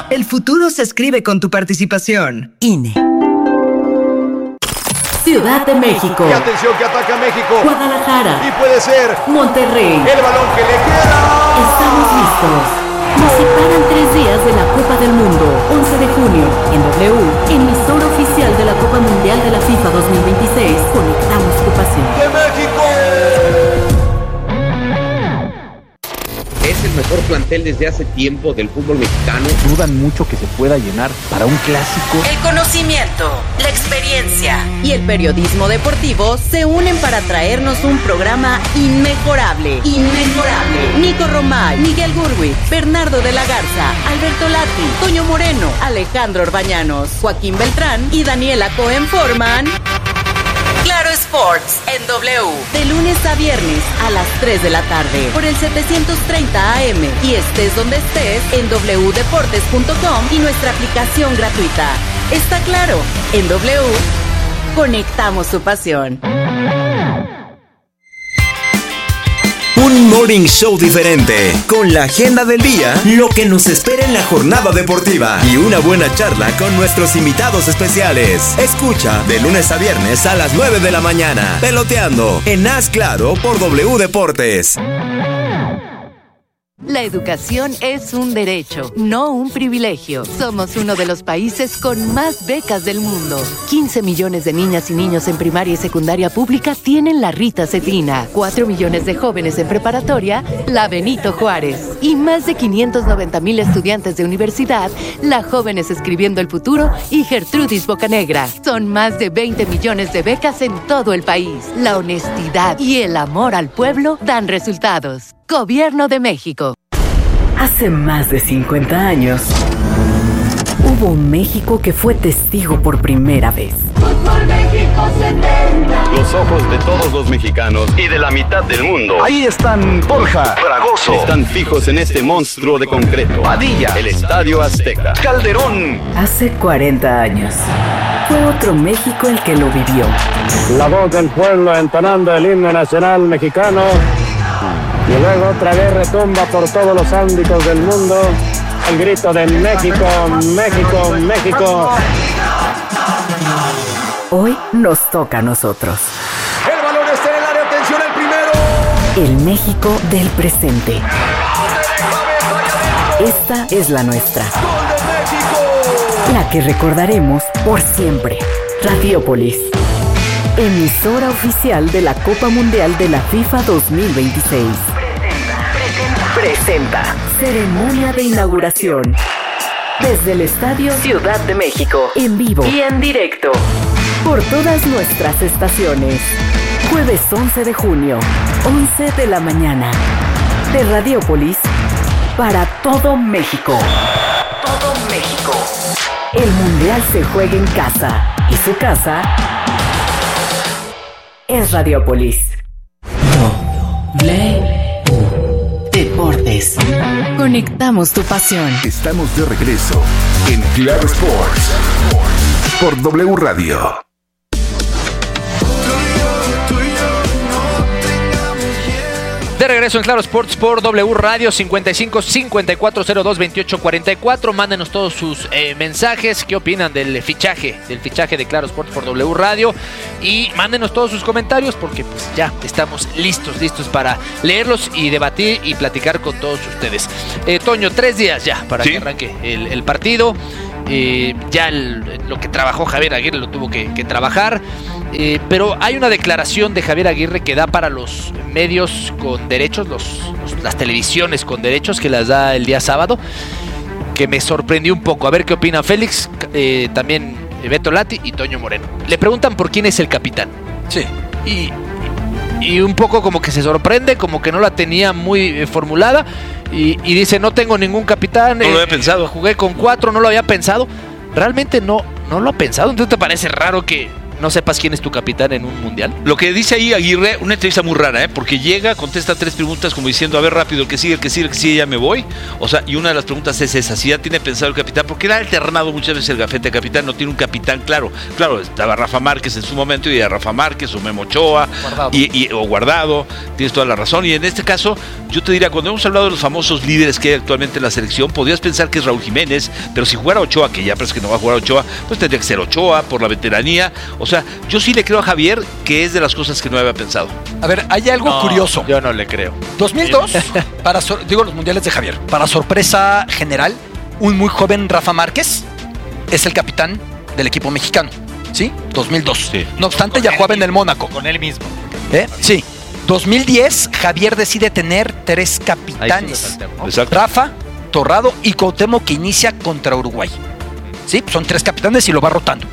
El futuro se escribe con tu participación. INE. Ciudad de México. Y atención que ataca México. Guadalajara. Y puede ser Monterrey. el balón que le queda. Estamos listos. Nos separan 3 días de la Copa del Mundo. 11 de junio, en W, emisora oficial de la Copa Mundial de la FIFA 2026. Conectamos tu pasión. ¡De México! Es el mejor plantel desde hace tiempo del fútbol mexicano. Dudan mucho que se pueda llenar para un clásico. El conocimiento, la experiencia y el periodismo deportivo se unen para traernos un programa inmejorable. Nico Romay, Miguel Gurwitz, Bernardo de la Garza, Alberto Lati, Toño Moreno, Alejandro Orbañanos, Joaquín Beltrán y Daniela Cohen forman Claro Sports en W, de lunes a viernes a las 3 de la tarde por el 730 AM y estés donde estés en wdeportes.com y nuestra aplicación gratuita. Está claro, en W conectamos su pasión. Un morning show diferente, con la agenda del día, lo que nos espera en la jornada deportiva y una buena charla con nuestros invitados especiales. Escucha de lunes a viernes a las 9 de la mañana, Peloteando en Haz Claro por W Deportes. La educación es un derecho, no un privilegio. Somos uno de los países con más becas del mundo. 15 millones de niñas y niños en primaria y secundaria pública tienen la Rita Cetina. 4 millones de jóvenes en preparatoria, la Benito Juárez. Y más de 590,000 estudiantes de universidad, la Jóvenes Escribiendo el Futuro y Gertrudis Bocanegra. Son más de 20 millones de becas en todo el país. La honestidad y el amor al pueblo dan resultados. Gobierno de México. Hace más de 50 años, hubo un México que fue testigo por primera vez. Fútbol México 70. Los ojos de todos los mexicanos y de la mitad del mundo. Ahí están Borja, Fragoso. Están fijos en este monstruo de concreto. Padilla, el Estadio Azteca. Calderón. Hace 40 años, fue otro México el que lo vivió. La voz del pueblo entonando el himno nacional mexicano. Y luego otra vez retumba por todos los ámbitos del mundo el grito de México, México, México. Hoy nos toca a nosotros. El balón está en el área, atención al primero. El México del presente. Esta es la nuestra. ¡Gol de México! La que recordaremos por siempre. Radiópolis. Emisora oficial de la Copa Mundial de la FIFA 2026. Presenta. Ceremonia de inauguración. Desde el Estadio Ciudad de México. En vivo y en directo. Por todas nuestras estaciones. Jueves 11 de junio, 11 de la mañana. De Radiópolis para todo México. Todo México. El Mundial se juega en casa. Y su casa es Radiópolis. Deportes. Conectamos tu pasión. Estamos de regreso en Claro Sports por W Radio. De regreso en Claro Sports por W Radio 55 5402 28 44. Mándenos todos sus mensajes. ¿Qué opinan del fichaje de Claro Sports por W Radio? Y mándenos todos sus comentarios porque pues ya estamos listos para leerlos y debatir y platicar con todos ustedes. Toño, 3 días ya para que arranque el partido. Ya lo que trabajó Javier Aguirre lo tuvo que trabajar. Pero hay una declaración de Javier Aguirre que da para los medios con derechos, las televisiones con derechos que las da el día sábado, que me sorprendió un poco. A ver qué opina Félix, también Beto Lati y Toño Moreno. Le preguntan por quién es el capitán. Sí. Y un poco como que se sorprende, como que no la tenía muy formulada. Y dice, no tengo ningún capitán. No lo había pensado. Jugué con 4, no lo había pensado. Realmente no lo ha pensado. ¿Entonces te parece raro que no sepas quién es tu capitán en un mundial? Lo que dice ahí Aguirre, una entrevista muy rara, porque llega, contesta 3 preguntas como diciendo, a ver rápido, el que sigue, ya me voy. O sea, y una de las preguntas es esa, si ya tiene pensado el capitán, porque era alternado muchas veces el gafete de capitán, no tiene un capitán claro. Claro, estaba Rafa Márquez en su momento y era Rafa Márquez o Memo Ochoa o Guardado, tienes toda la razón. Y en este caso, yo te diría, cuando hemos hablado de los famosos líderes que hay actualmente en la selección, podrías pensar que es Raúl Jiménez, pero si jugara Ochoa, que ya parece que no va a jugar Ochoa, pues tendría que ser Ochoa por la veteranía. O sea, yo sí le creo a Javier que es de las cosas que no había pensado. A ver, hay algo curioso. Yo no le creo. 2002, los mundiales de Javier. Para sorpresa general, un muy joven Rafa Márquez es el capitán del equipo mexicano. ¿Sí? 2002. Sí. No obstante, ya jugaba en el Mónaco. Con él mismo. Sí. 2010, Javier decide tener 3 capitanes. Sí, Rafa, Torrado y Cuauhtémoc, que inicia contra Uruguay. ¿Sí? Son 3 capitanes y lo va rotando.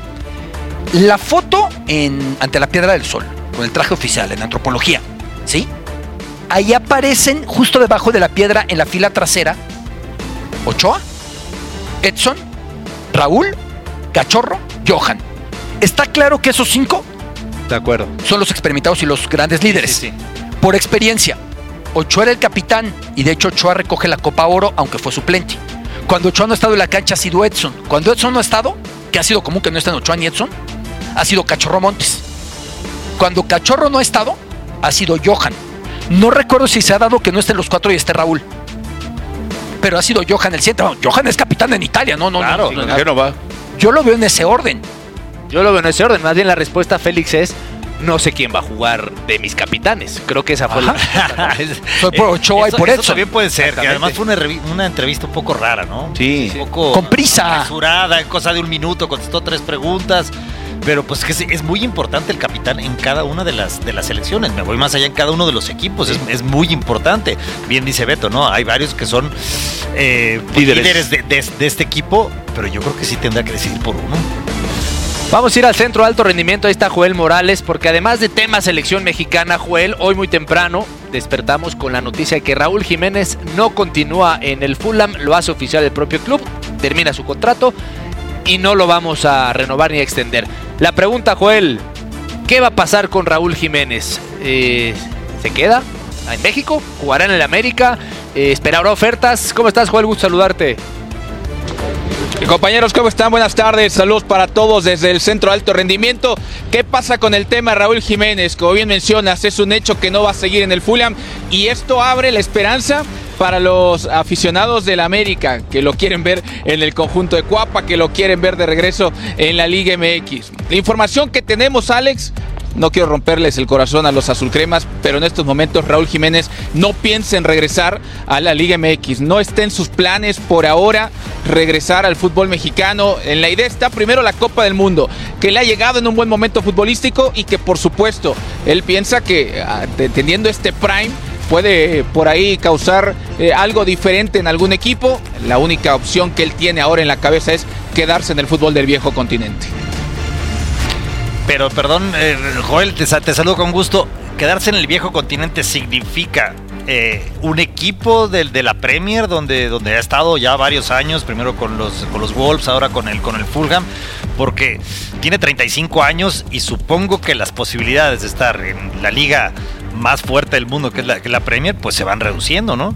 La foto ante la Piedra del Sol, con el traje oficial, en antropología, ¿sí? Ahí aparecen, justo debajo de la piedra, en la fila trasera, Ochoa, Edson, Raúl, Cachorro, Johan. Está claro que esos 5 de acuerdo son los experimentados y los grandes líderes. Sí. Por experiencia, Ochoa era el capitán y de hecho Ochoa recoge la Copa Oro, aunque fue suplente. Cuando Ochoa no ha estado en la cancha ha sido Edson. Cuando Edson no ha estado, que ha sido común que no estén Ochoa ni Edson, ha sido Cachorro Montes. Cuando Cachorro no ha estado, ha sido Johan. No recuerdo si se ha dado que no estén los 4 y esté Raúl, pero ha sido Johan el 7. Johan es capitán en Italia, no va. Yo lo veo en ese orden. Más bien la respuesta, Félix, es no sé quién va a jugar de mis capitanes. Creo que esa fue la respuesta. Soy por Ochoa y por Edson. Eso también puede ser, que además fue una entrevista un poco rara, ¿no? Sí. Un poco con prisa. Apresurada, en cosa de un minuto, contestó 3 preguntas. Pero pues que es muy importante el capitán en cada una de las selecciones. Me voy más allá, en cada uno de los equipos. Es muy importante. Bien dice Beto, ¿no? Hay varios que son líderes de este equipo, pero yo creo que sí tendrá que decidir por uno. Vamos a ir al centro de alto rendimiento. Ahí está Joel Morales, porque además de tema selección mexicana, Joel, hoy muy temprano despertamos con la noticia de que Raúl Jiménez no continúa en el Fulham. Lo hace oficial el propio club, termina su contrato y no lo vamos a renovar ni a extender. La pregunta, Joel, ¿qué va a pasar con Raúl Jiménez? ¿Se queda en México? ¿Jugará en el América? ¿Esperará ofertas? ¿Cómo estás, Joel? Gusto saludarte. Compañeros, ¿cómo están? Buenas tardes, saludos para todos desde el Centro de Alto Rendimiento. ¿Qué pasa con el tema Raúl Jiménez? Como bien mencionas, es un hecho que no va a seguir en el Fulham y esto abre la esperanza para los aficionados del América, que lo quieren ver en el conjunto de Cuapa, que lo quieren ver de regreso en la Liga MX. La información que tenemos, Alex, no quiero romperles el corazón a los azulcremas, pero en estos momentos Raúl Jiménez no piensa en regresar a la Liga MX. No está en sus planes por ahora regresar al fútbol mexicano. En la idea está primero la Copa del Mundo, que le ha llegado en un buen momento futbolístico y que por supuesto él piensa que teniendo este prime puede por ahí causar algo diferente en algún equipo. La única opción que él tiene ahora en la cabeza es quedarse en el fútbol del viejo continente. Pero perdón, Joel, te saludo con gusto. Quedarse en el viejo continente significa un equipo de la Premier donde ha estado ya varios años, primero con los Wolves, ahora con el Fulham, porque tiene 35 años y supongo que las posibilidades de estar en la liga más fuerte del mundo, que es la Premier, pues se van reduciendo, ¿no?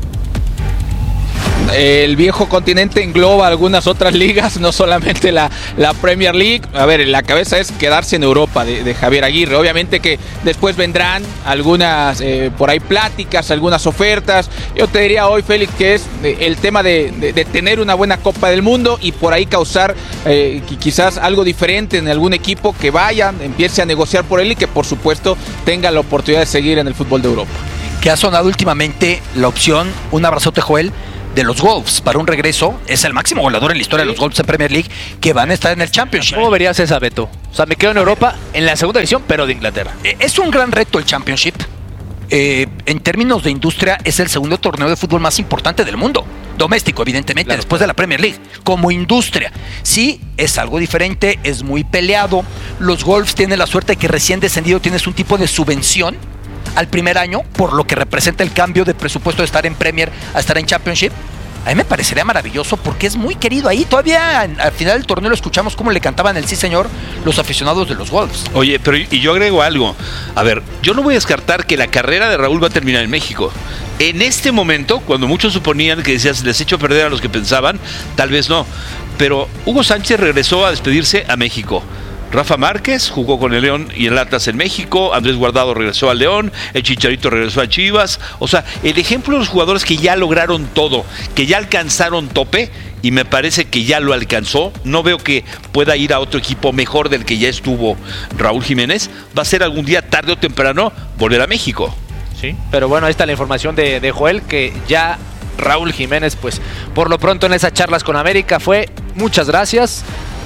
El viejo continente engloba algunas otras ligas, no solamente la Premier League. A ver, la cabeza es quedarse en Europa de Javier Aguirre. Obviamente que después vendrán algunas por ahí pláticas, algunas ofertas. Yo te diría hoy, Félix, que es el tema de tener una buena Copa del Mundo y por ahí causar quizás algo diferente en algún equipo, que vaya, empiece a negociar por él y que por supuesto tenga la oportunidad de seguir en el fútbol de Europa. Que ha sonado últimamente la opción, un abrazote, Joel, de los Wolves para un regreso. Es el máximo goleador en la historia de los Wolves en Premier League, que van a estar en el Championship. ¿Cómo verías esa, Beto? O sea, me quedo en Europa, en la segunda división, pero de Inglaterra. Es un gran reto el Championship. En términos de industria, es el segundo torneo de fútbol más importante del mundo. Doméstico, evidentemente, claro, después de la Premier League. Como industria, sí, es algo diferente, es muy peleado. Los Wolves tienen la suerte de que recién descendido tienes un tipo de subvención al primer año, por lo que representa el cambio de presupuesto de estar en Premier a estar en Championship. A mí me parecería maravilloso porque es muy querido ahí. Todavía al final del torneo lo escuchamos cómo le cantaban el sí señor los aficionados de los Wolves. Oye, pero y yo agrego algo. A ver, yo no voy a descartar que la carrera de Raúl va a terminar en México. En este momento, cuando muchos suponían que decías, les echo a perder a los que pensaban, tal vez no. Pero Hugo Sánchez regresó a despedirse a México. Rafa Márquez jugó con el León y el Atlas en México, Andrés Guardado regresó al León, el Chicharito regresó a Chivas. O sea, el ejemplo de los jugadores que ya lograron todo, que ya alcanzaron tope, y me parece que ya lo alcanzó. No veo que pueda ir a otro equipo mejor del que ya estuvo Raúl Jiménez. Va a ser algún día, tarde o temprano, volver a México. Sí, pero bueno, ahí está la información de Joel, que ya Raúl Jiménez, pues por lo pronto en esas charlas con América fue muchas gracias,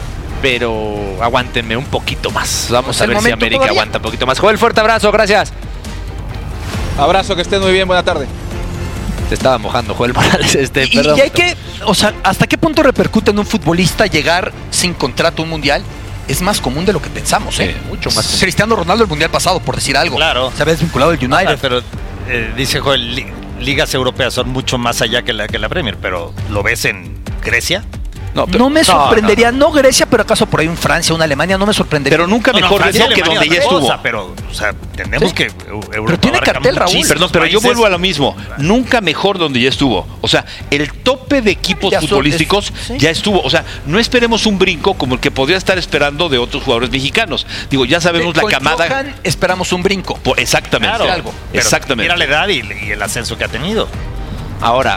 pero aguántenme un poquito más. Vamos a ver si América todavía aguanta un poquito más. Joel, fuerte abrazo, gracias. Abrazo, que estén muy bien, buena tarde. Te estaba mojando, Joel Morales. Y hay que, o sea, ¿hasta qué punto repercute en un futbolista llegar sin contrato a un mundial? Es más común de lo que pensamos, ¿eh? Mucho más. Cristiano Ronaldo el mundial pasado, por decir algo. Claro. Se había desvinculado del United. Pero dice Joel, ligas europeas son mucho más allá que la Premier, pero ¿lo ves en Grecia? No me sorprendería, no Grecia, pero acaso por ahí en Francia, una Alemania, no me sorprendería. Pero nunca mejor Francia, que donde ya estuvo. Pero, o sea, tenemos que Europa pero tiene cartel, Raúl. Perdón, pero yo vuelvo a lo mismo. Nunca mejor donde ya estuvo. O sea, el tope de equipos futbolísticos ya estuvo. O sea, no esperemos un brinco como el que podría estar esperando de otros jugadores mexicanos. Digo, ya sabemos la camada. Johan esperamos un brinco. Exactamente. Claro, algo. Pero exactamente. Mira la edad y el ascenso que ha tenido. Ahora,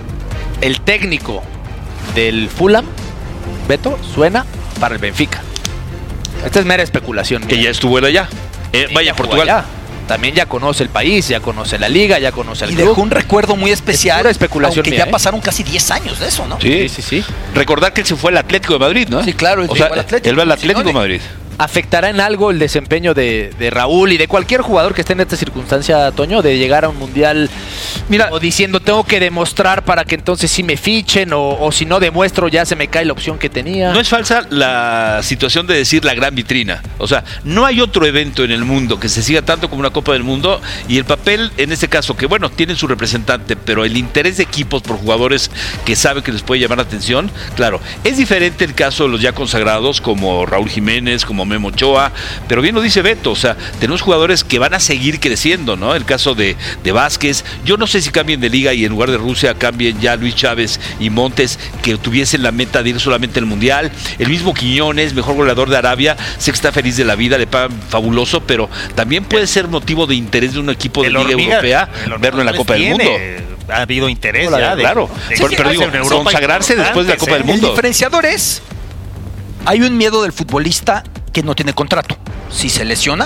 el técnico del Fulham, Beto, suena para el Benfica. Esta es mera especulación. Que ya estuvo él allá. Vaya, Portugal. Allá. También ya conoce el país, ya conoce la liga, ya conoce el club. Y dejó un recuerdo muy especial. Es pura especulación aunque mía, ya pasaron casi 10 años de eso, ¿no? Sí. Recordar que él se fue al Atlético de Madrid, ¿no? Sí, claro. O sea, él va al Atlético de Madrid. ¿Afectará en algo el desempeño de Raúl y de cualquier jugador que esté en esta circunstancia, Toño, de llegar a un mundial, mira, o diciendo tengo que demostrar para que entonces sí me fichen, o si no demuestro ya se me cae la opción que tenía? No es falsa la situación de decir la gran vitrina. O sea, no hay otro evento en el mundo que se siga tanto como una Copa del Mundo, y el papel en este caso, que bueno, tienen su representante, pero el interés de equipos por jugadores que saben que les puede llamar la atención, claro, es diferente el caso de los ya consagrados como Raúl Jiménez, como Memo Ochoa, pero bien lo dice Beto, o sea, tenemos jugadores que van a seguir creciendo, ¿no? El caso de Vázquez, yo no sé si cambien de liga y en lugar de Rusia cambien ya Luis Chávez y Montes, que tuviesen la meta de ir solamente al Mundial. El mismo Quiñones, mejor goleador de Arabia, sé que está feliz de la vida, le pagan fabuloso, pero también puede ser motivo de interés de un equipo de liga europea verlo en la Copa del Mundo. Ha habido interés ya. Claro, pero digo, consagrarse después de la Copa del Mundo. El diferenciador es, hay un miedo del futbolista que no tiene contrato. Si se lesiona,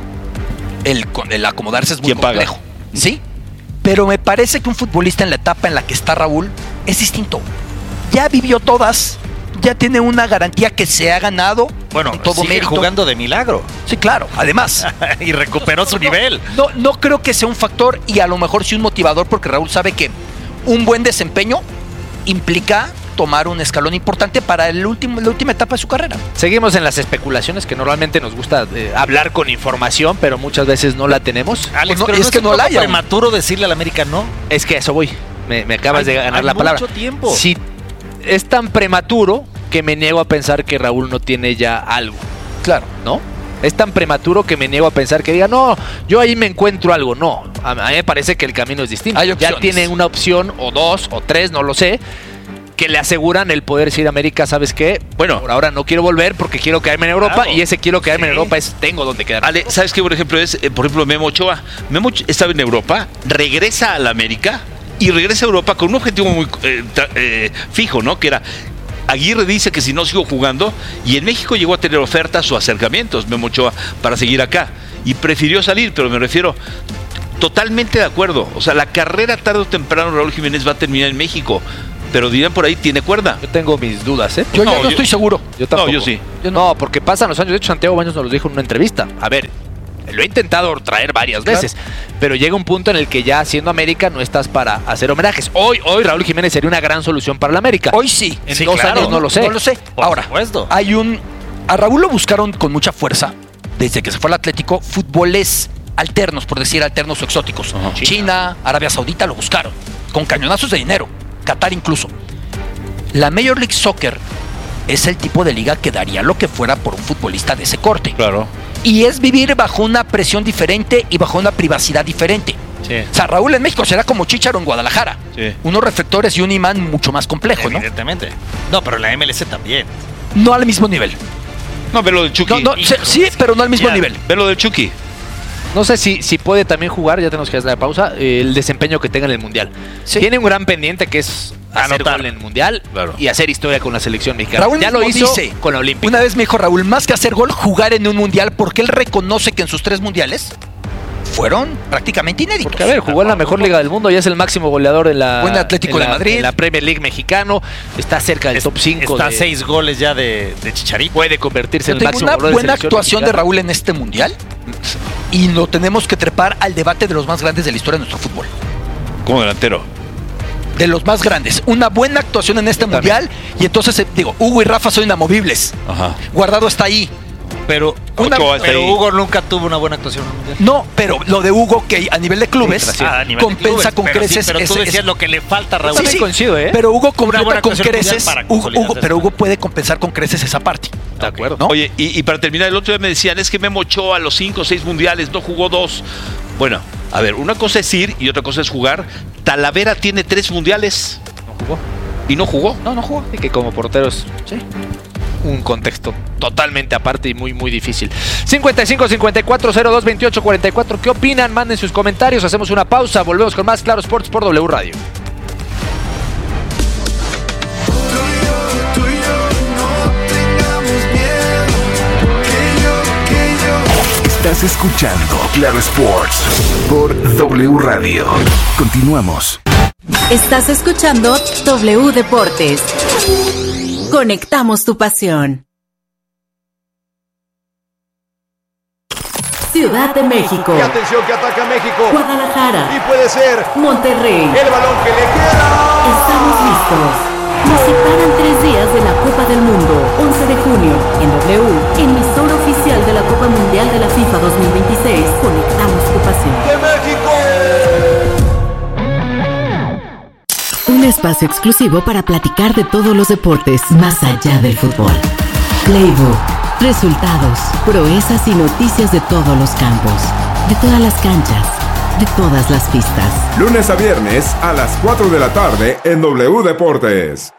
el acomodarse es muy complejo. Sí, pero me parece que un futbolista en la etapa en la que está Raúl es distinto. Ya vivió todas, ya tiene una garantía que se ha ganado. Bueno, todo sigue mérito. Jugando de milagro. Sí, claro, además. Y recuperó su nivel. No creo que sea un factor, y a lo mejor sí un motivador, porque Raúl sabe que un buen desempeño implica tomar un escalón importante para la última etapa de su carrera. Seguimos en las especulaciones, que normalmente nos gusta hablar con información, pero muchas veces no la tenemos. Alex, pero es que no la hay. ¿Es prematuro decirle al América no? Es que a eso voy. Me acabas de ganar la palabra. Mucho tiempo. Si es tan prematuro que me niego a pensar que Raúl no tiene ya algo. Claro. ¿No? Es tan prematuro que me niego a pensar que diga, no, yo ahí me encuentro algo. No, a mí me parece que el camino es distinto. Ya tiene una opción, o dos, o tres, no lo sé, que le aseguran el poder decir a América, ¿sabes qué? Bueno, por ahora no quiero volver porque quiero quedarme en Europa, y ese quiero quedarme en Europa es tengo donde quedarme. Ale, ¿sabes qué? Por ejemplo, Memo Ochoa. Memo estaba en Europa, regresa a la América y regresa a Europa con un objetivo muy fijo, ¿no? Que era, Aguirre dice que si no sigo jugando, y en México llegó a tener ofertas o acercamientos Memo Ochoa para seguir acá, y prefirió salir, pero me refiero, totalmente de acuerdo. O sea, la carrera tarde o temprano Raúl Jiménez va a terminar en México. Pero dirán por ahí, tiene cuerda. Yo tengo mis dudas, ¿eh? Yo no estoy seguro. Yo tampoco. No, yo sí. No, porque pasan los años. De hecho, Santiago Baños nos lo dijo en una entrevista. A ver, lo he intentado traer varias veces, pero llega un punto en el que ya siendo América no estás para hacer homenajes. Hoy Raúl Jiménez sería una gran solución para la América. Hoy sí. En 2 años no lo sé. No lo sé. Ahora, a Raúl lo buscaron con mucha fuerza desde que se fue al Atlético. Fútboles alternos, por decir alternos o exóticos. China, Arabia Saudita lo buscaron con cañonazos de dinero. Qatar incluso. La Major League Soccer es el tipo de liga que daría lo que fuera por un futbolista de ese corte. Claro. Y es vivir bajo una presión diferente y bajo una privacidad diferente. Sí. O sea, Raúl en México será como Chícharo en Guadalajara. Sí. Unos reflectores y un imán mucho más complejo, ¿no? Evidentemente. No, pero la MLS también. No al mismo nivel. No, ve lo del Chucky. Sí, pero no al mismo nivel. Ve lo del Chucky. No sé si puede también jugar, ya tenemos que hacer la pausa, el desempeño que tenga en el Mundial. Sí. Tiene un gran pendiente que es hacer gol en el Mundial y hacer historia con la selección mexicana. Raúl ya lo hizo dice, con la Olímpica. Una vez me dijo Raúl, más que hacer gol, jugar en un Mundial, porque él reconoce que en sus 3 mundiales fueron prácticamente inéditos. Porque, a ver, jugó en la mejor liga del mundo, ya es el máximo goleador en la, Buen Atlético de Madrid, en la Premier League mexicano, está cerca del top 5. Está 6 goles ya de Chicharito. Puede convertirse en el máximo goleador. Una buena actuación de Raúl en este Mundial y lo tenemos que trepar al debate de los más grandes de la historia de nuestro fútbol. Como delantero. De los más grandes. Una buena actuación en este Mundial y entonces, digo, Hugo y Rafa son inamovibles. Ajá. Guardado está ahí. Pero Hugo nunca tuvo una buena actuación en el Mundial. No, pero lo de Hugo, que a nivel de clubes compensa con creces. Pero tú decías lo que le falta a Raúl. Sí, coincido, ¿eh? Pero Hugo completa con creces. Pero Hugo puede compensar con creces esa parte. De acuerdo. ¿No? Oye, y para terminar, el otro día me decían, es que Memo Ochoa a los 5 o 6 mundiales no jugó 2. Bueno, a ver, una cosa es ir y otra cosa es jugar. Talavera tiene 3 mundiales. No jugó. ¿Y no jugó? No jugó. Y que como porteros, sí. Un contexto totalmente aparte y muy, muy difícil. 55-54-02-28-44. ¿Qué opinan? Manden sus comentarios. Hacemos una pausa. Volvemos con más Claro Sports por W Radio. Estás escuchando Claro Sports por W Radio. Continuamos. Estás escuchando W Deportes. Conectamos tu pasión. Ciudad de México. Y atención que ataca México. Guadalajara. Y puede ser Monterrey. El balón que le queda. Estamos listos. Nos separan 3 días de la Copa del Mundo. 11 de junio, en W, emisora oficial de la Copa Mundial de la FIFA 2026. Conectamos tu pasión. ¡De México! Un espacio exclusivo para platicar de todos los deportes más allá del fútbol. Playbook, resultados, proezas y noticias de todos los campos, de todas las canchas, de todas las pistas. Lunes a viernes a las 4 de la tarde en W Deportes.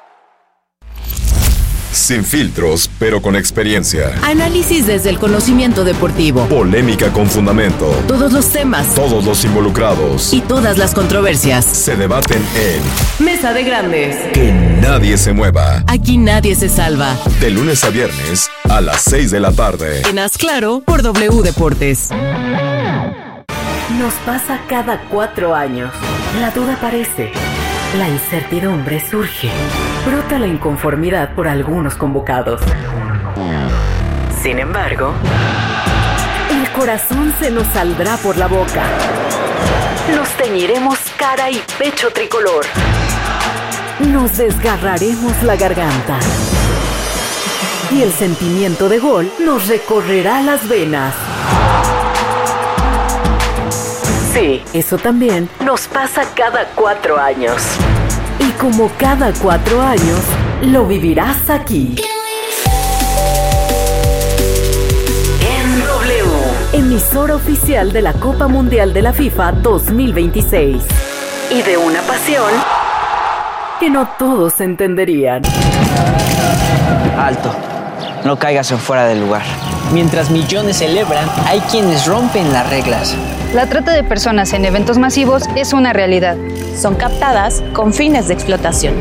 Sin filtros, pero con experiencia. Análisis desde el conocimiento deportivo. Polémica con fundamento. Todos los temas. Todos los involucrados. Y todas las controversias. Se debaten en Mesa de Grandes. Que nadie se mueva. Aquí nadie se salva. De lunes a viernes a las 6 de la tarde. En Haz Claro por W Deportes. Nos pasa cada 4 años. La duda aparece. La incertidumbre surge. Brota la inconformidad por algunos convocados. Sin embargo, el corazón se nos saldrá por la boca. Nos teñiremos cara y pecho tricolor. Nos desgarraremos la garganta. Y el sentimiento de gol nos recorrerá las venas. Sí, eso también nos pasa cada 4 años. Y como cada 4 años, lo vivirás aquí. En W, emisora oficial de la Copa Mundial de la FIFA 2026. Y de una pasión que no todos entenderían. Alto, no caigas en fuera del lugar. Mientras millones celebran, hay quienes rompen las reglas. La trata de personas en eventos masivos es una realidad. Son captadas con fines de explotación.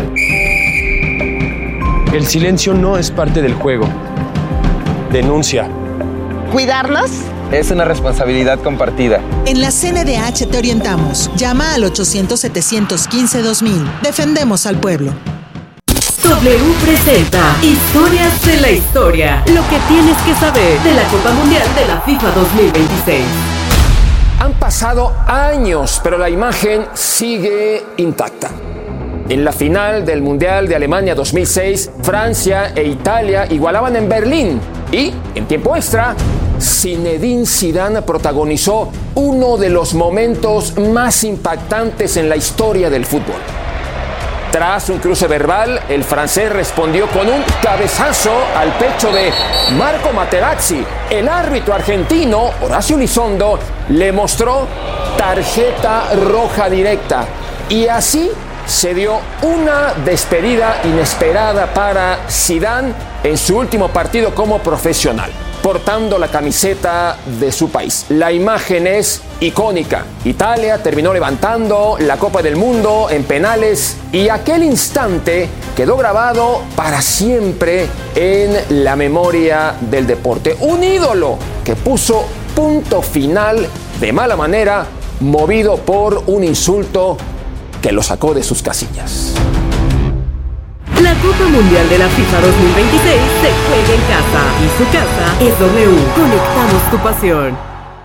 El silencio no es parte del juego. Denuncia. ¿Cuidarnos? Es una responsabilidad compartida. En la CNDH te orientamos. Llama al 800-715-2000. Defendemos al pueblo. W presenta Historias de la Historia. Lo que tienes que saber de la Copa Mundial de la FIFA 2026. Han pasado años, pero la imagen sigue intacta. En la final del Mundial de Alemania 2006, Francia e Italia igualaban en Berlín. Y, en tiempo extra, Zinedine Zidane protagonizó uno de los momentos más impactantes en la historia del fútbol. Tras un cruce verbal, el francés respondió con un cabezazo al pecho de Marco Materazzi. El árbitro argentino, Horacio Elizondo, le mostró tarjeta roja directa. Y así se dio una despedida inesperada para Zidane en su último partido como profesional, portando la camiseta de su país. La imagen es icónica. Italia terminó levantando la Copa del Mundo en penales y aquel instante quedó grabado para siempre en la memoria del deporte. Un ídolo que puso punto final de mala manera, movido por un insulto que lo sacó de sus casillas. La Copa Mundial de la FIFA 2026 se juega en casa y su casa es W. Conectamos tu pasión.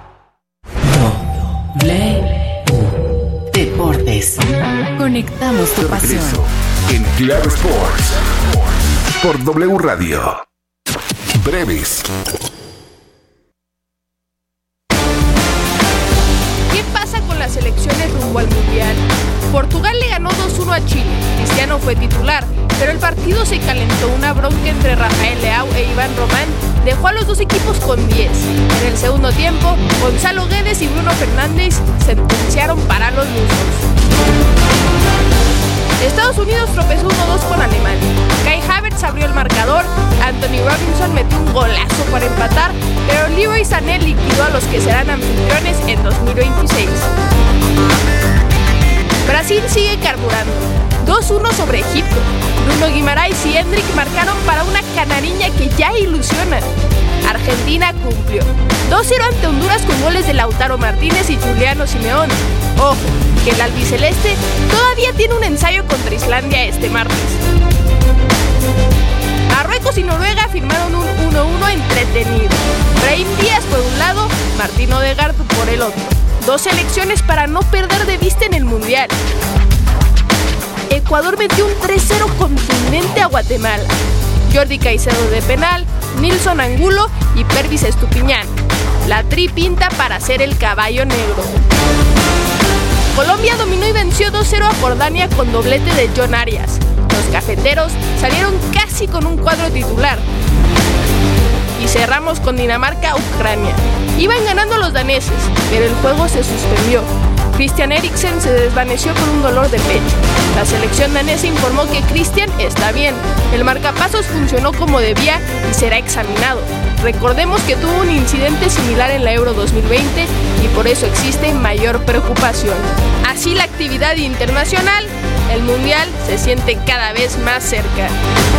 W Deportes. Conectamos tu pasión. En Claro Sports por W Radio. Breves. ¿Qué pasa con las selecciones rumbo al Mundial? Portugal le ganó 2-1 a Chile. Cristiano fue titular, pero el partido se calentó. Una bronca entre Rafael Leao e Iván Román dejó a los dos equipos con 10. En el segundo tiempo, Gonzalo Guedes y Bruno Fernández sentenciaron para los lusos. Estados Unidos tropezó 1-2 con Alemania. Kai Havertz abrió el marcador, Anthony Robinson metió un golazo para empatar, pero Leroy Sané liquidó a los que serán anfitriones en 2026. Brasil sigue carburando. 2-1 sobre Egipto. Bruno Guimaraes y Hendrik marcaron para una canariña que ya ilusiona. Argentina cumplió. 2-0 ante Honduras con goles de Lautaro Martínez y Juliano Simeone. Ojo, que el albiceleste todavía tiene un ensayo contra Islandia este martes. Marruecos y Noruega firmaron un 1-1 entretenido. Brahim Díaz por un lado, Martín Odegaard por el otro. Dos selecciones para no perder de vista en el Mundial. Ecuador metió un 3-0 contundente a Guatemala. Jordi Caicedo de penal, Nilson Angulo y Pervis Estupiñán. La tri pinta para ser el caballo negro. Colombia dominó y venció 2-0 a Jordania con doblete de John Arias. Los cafeteros salieron casi con un cuadro titular. Y cerramos con Dinamarca-Ucrania. Iban ganando los daneses, pero el juego se suspendió. Christian Eriksen se desvaneció con un dolor de pecho. La selección danesa informó que Christian está bien. El marcapasos funcionó como debía y será examinado. Recordemos que tuvo un incidente similar en la Euro 2020 y por eso existe mayor preocupación. Así la actividad internacional, el Mundial se siente cada vez más cerca.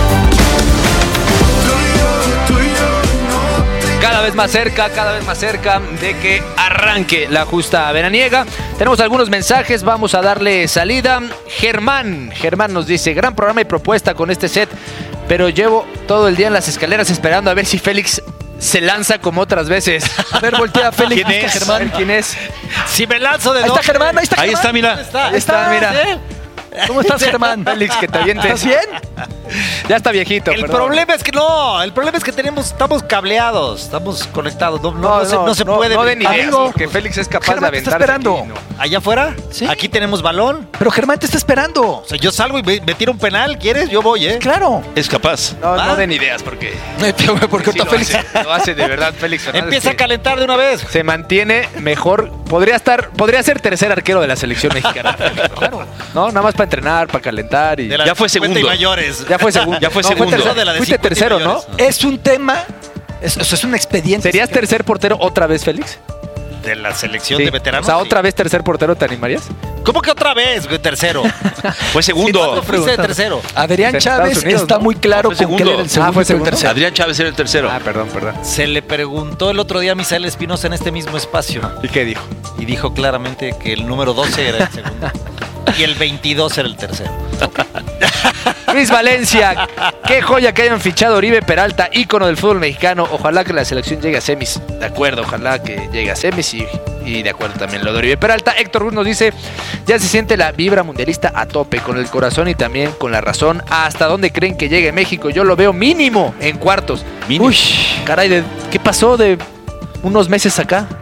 Cada vez más cerca de que arranque la justa veraniega. Tenemos algunos mensajes, vamos a darle salida. Germán nos dice, gran programa y propuesta con este set, pero llevo todo el día en las escaleras esperando a ver si Félix se lanza como otras veces. A ver, voltea Félix. ¿Quién es? Germán. ¿Quién es? Si me lanzo de Ahí está Germán, ahí está Germán. Ahí está, mira. Ahí está, mira. ¿Cómo estás, Germán? Félix, que te avientes. ¿Estás bien? Ya está viejito. El problema es que estamos cableados, estamos conectados. No se puede. No den ideas, amigo, que Félix es capaz Germán de te está aventarse. esperando. ¿Allá afuera? ¿Sí? Aquí tenemos balón. Pero Germán te está esperando. O sea, yo salgo y me tiro un penal, ¿quieres? Yo voy, ¿eh? Claro. Es capaz. No den ideas porque Porque sí, ahorita Félix. lo hace de verdad Félix Fernández. Empieza a calentar de una vez. Se mantiene mejor. Podría ser tercer arquero de la selección mexicana. Claro. No, nada más para entrenar, para calentar y Ya fue segundo. Mayores. Ya fue segundo. Ya fue No, segundo. tercero. De la de Fuiste 50 tercero, ¿no? mayores. Es un tema, es un expediente. ¿Serías tercer portero otra vez, Félix? De la selección Sí. de veteranos. O sea, sí. otra vez tercer portero, ¿te animarías? ¿Cómo que otra vez, güey? Tercero. Fue segundo. ¿Cuándo fuiste de tercero? Adrián En Chávez Estados Unidos, está ¿no? muy claro Fue con que él segundo. era el segundo ¿fue y el segundo? tercero. Adrián Chávez era el tercero. Perdón. Se le preguntó el otro día a Misael Espinosa en este mismo espacio. ¿Y qué dijo? Y dijo claramente que el número 12 era el segundo. Y el 22 era el tercero. Luis Valencia, qué joya que hayan fichado a Oribe Peralta, ícono del fútbol mexicano. Ojalá que la selección llegue a semis. De acuerdo, ojalá que llegue a semis y de acuerdo también lo de Oribe Peralta. Héctor Ruiz nos dice, ya se siente la vibra mundialista a tope, con el corazón y también con la razón. ¿Hasta dónde creen que llegue México? Yo lo veo mínimo en cuartos. Mínimo. Uy, caray, ¿qué pasó de unos meses acá?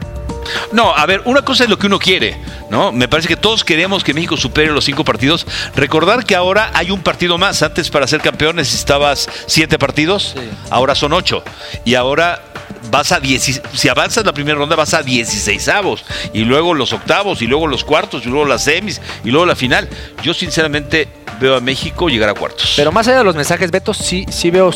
No, a ver, una cosa es lo que uno quiere, ¿no? Me parece que todos queremos que México supere los 5 partidos. Recordar que ahora hay un partido más. Antes, para ser campeón necesitabas 7 partidos, ahora son 8. Y ahora vas a 10, si avanzas la primera ronda vas a 16avos, y luego los octavos, y luego los cuartos, y luego las semis, y luego la final. Yo sinceramente veo a México llegar a cuartos. Pero más allá de los mensajes, Beto, sí veo